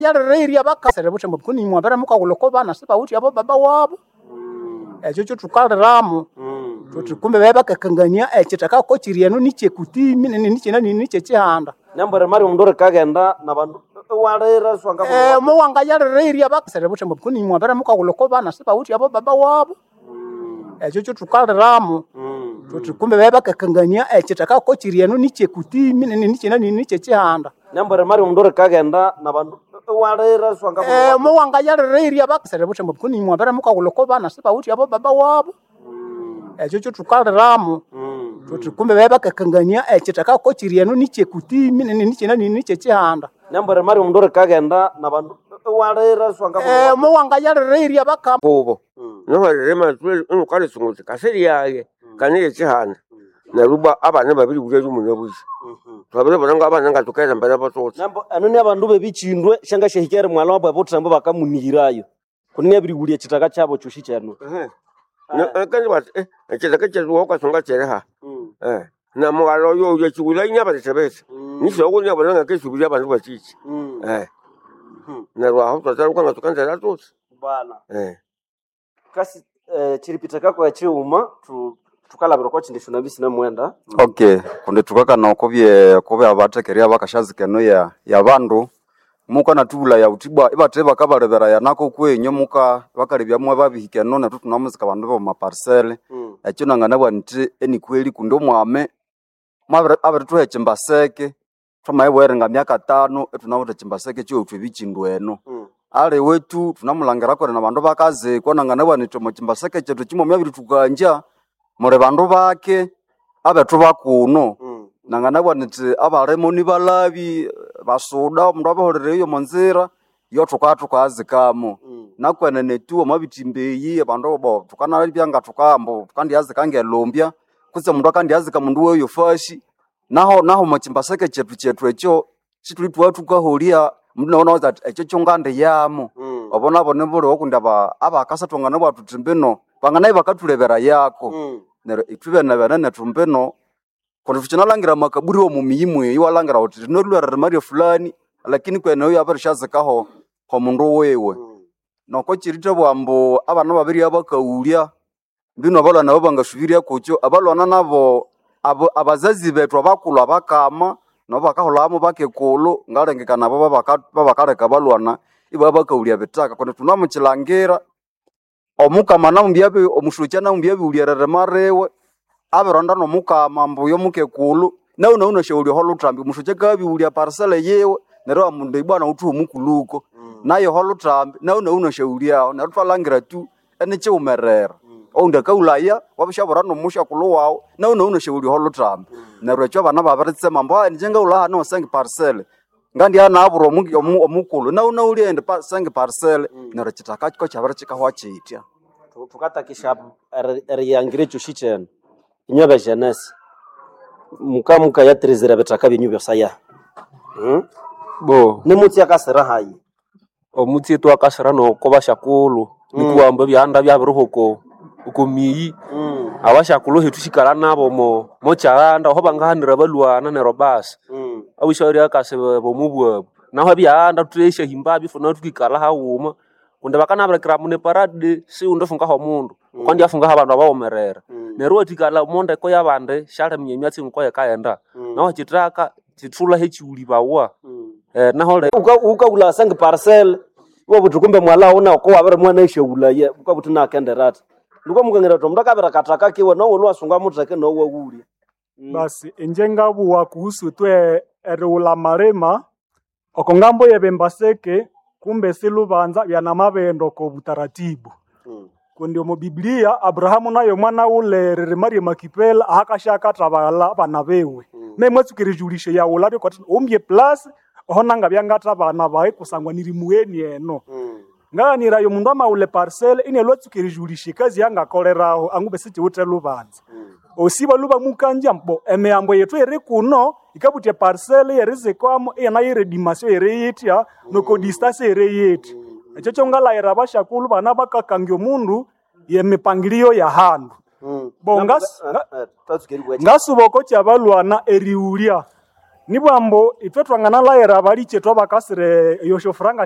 Yalereria bakasere butembo kuni mwabera mukaguloko bana sibawuti abo baba wabo. Ekyo tukaliramu. Tukumbe babakakangania ekitaka ko kirienu niche kutimi niche nani niche chihanda. Nambere mari umndore kagenda nabantu walera swanga mo wanga yalereria bakasere butembo kuni mwabera mukaguloko bana sibawuti abo baba wabo. Ekyo tukaliramu. Tukumbe babakakangania ekitaka ko kirienu niche kutimi niche nani niche chihanda. Nambere mari umndore kagenda nabantu walera swanga mo wanga yalereria bakasere butembo kuni mwabera mukaguloko bana sibawuti abo baba wabo. Ekyo tukaliramu. Tukumbe babakakangania ekitaka ko kirienu niche kutimi niche nani niche chihanda. Nambere mari umndore kagenda nabantu walera swanga mo wanga yalereria bobo no rema twe ukale sunguze kaseri yaye kanile chihana naruba abana babiri buje munyabuzi twabere bonanga abana ngatukeza mbere batotse nambo anone abandu bebichindwe shanga shehikere mwala wabo botambo bakamunirayo kunye abiri guliye kitaka cyabo cyushi cyano kandi bati ekitaka cyazo kwa songa cyereha na mwalo yo yechugula inyaba tsebese nisho okunya bonanga kesubira abantu bachichi narwa hapo tataruka ngatukanza latotse bana kasi chiripitaka kwa chiuma tukalabira kwa chindisho nabisi na mwenda okay kunde tukaka na kobe abatekeria bakashazikeno ya bandu muka na tubula ya utibwa ibateba kabarebera ya nako kwenyo muka bakaribya mwe babihikeno na tutunamuzika bandu bo maparcelle ekyo nangana nti eni kweli kundo mwame mwabere tuhe chimbaseke twamaibwere nga myaka 5 etunawote chimbaseke cyo utwibicindweno ale wetu tunamulangira kore na bandu bakaze kona ngana nti mo chimbaseke cyetu kimo myabiri tukanja more bandu bake abetu bakuno nangana nti abaremo ni balabi basuda mundu abahorere yo monzira yo tukazikamo nakwene netu amabitimbeyi abandu bo tukana byanga tukambo kandi yazikange lombya kuse mundu kandi yazika mundu weyo fashi naho machimbaseke chetu ekyo chitulitwa tukaholia mundu naona that ekyo chongande yamo abona bone bole okunda abakasa tongana bwatu timbeno bangana bakatulebera yako nero itube na bana tumbeno kono tuchinalangira makaburi wo mumiyimwe iwalangira uti rinolwera Mario fulani lakini kwene uyo abarishazikaho ko mundu wewe noko chirita bwambo abana babiri abakaulia mbino abalwa nabo bangashubiria kucyo abalwana nabo abazazi betu abakulu abakama nabo bakaholamo bakekolo ngalengekana babakareka balwana ibabakaulia betaka kono tunamuchilangira omukama namubyabe omushucha namubyabe ulierere marewe aberonda no mukama mbuyo mukekulu nawe nauna shauri holutrambi mushucha kabi ulia parcelle yewe nero mundu ibana utu mukuluko naye holutrambi nawe nauna shauri yao narutwalangira tu ene cheumerera onda kaulaya wabishabora no musha kulowao nawe nauna shauri holutrambi nero cho bana babaritse mambo njenga ula no sengi parcelle ngandi ana aburo omukulu nawe uliende sengi parcelle nero chitaka ko chabara chikahwa chitia tukatakisha yangire chushichen inyoba jeunesse muka ya trezera betaka binyubyo saya bo nemutsi akasera hayi omutsi to akasera no kobashakulu nikuamba byanda byabiruhoko ukomiyi abashakulu hetushikala nabo mo chaganda ho bangahanira balwana ne robas abishori akase bomubwa naho byanda turesha himbabi funa tukikala hawuma kunde bakana abrekra mune parade si undofunga ho mundu kwandi afunga abantu abawomerera nero tikala monde ko yabande shale mnyemyatsi nko yakaenda naho chitraka chitula hechiuli bawa naho le ukagula sangi parcel wo butukumbe mwala una ko wabere mwana ishegula ye ukabutuna kenderata ndiko mukangera to mndakabera kataka kiwe no wolwa sunga mutake no waguli basi enjenga buwa kuhusu twe erula marema okongambo yebembaseke kumbe silubanza byana mabendo ko butaratibu kundi mu Biblia Abrahamu nayo mwana ule Maria makipela akashaka tabala bana bewe nemwatsukirejulishe ya ulari kwa umbye plus ohonanga byangata bana bae kusangwa niri mueni eno nganira yo mundu amaule parcelle ine lwatsukirejulishe kazi yanga koleraho angube siti utelubanza osiba luba mukanja mbo emeyambo yetu ere kuno ikabutie parcelle yerezekwamo ena yere dimasyo yere yitia noko distance yere yeti echo ngala irabasha kulu bana bakakangyo mundu yemipangilio ya handu bongas ngasuboko chabalwana eriulia nibwambo itwe twangana la irabali chetwa bakasire yosho franga